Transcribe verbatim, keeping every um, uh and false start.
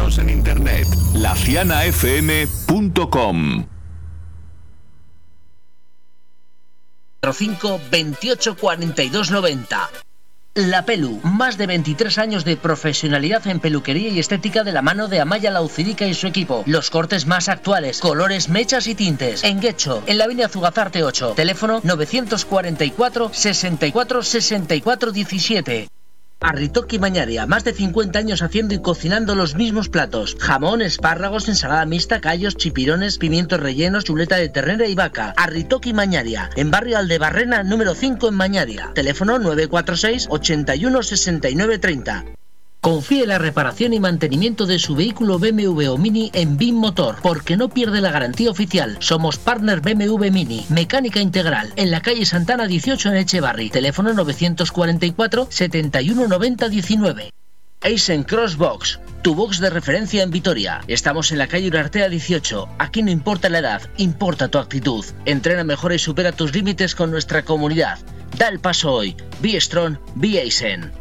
Síguenos en internet, la ciana f m punto com. cinco veintiocho cuarenta y dos noventa. La Pelu, más de veintitrés años de profesionalidad en peluquería y estética de la mano de Amaya Laucirica y su equipo. Los cortes más actuales, colores, mechas y tintes. En Guecho, en la avenida Zugazarte ocho. Teléfono novecientos cuarenta y cuatro, sesenta y cuatro, sesenta y cuatro diecisiete. Arritoki Mañaria, más de cincuenta años haciendo y cocinando los mismos platos. Jamón, espárragos, ensalada mixta, callos, chipirones, pimientos rellenos, chuleta de ternera y vaca. Arritoki Mañaria, en barrio Aldebarrena, número cinco en Mañaria. Teléfono nueve cuatro seis, ochenta y uno, sesenta y nueve treinta. Confíe la reparación y mantenimiento de su vehículo B M W o Mini en B I M Motor, porque no pierde la garantía oficial. Somos partner B M W Mini, mecánica integral, en la calle Santana dieciocho en Echevarri. Teléfono novecientos cuarenta y cuatro, setenta y uno, noventa, diecinueve. Eisen Cross Box, tu box de referencia en Vitoria. Estamos en la calle Urartea dieciocho. Aquí no importa la edad, importa tu actitud. Entrena mejor y supera tus límites con nuestra comunidad. Da el paso hoy. Be Strong, Be Eisen.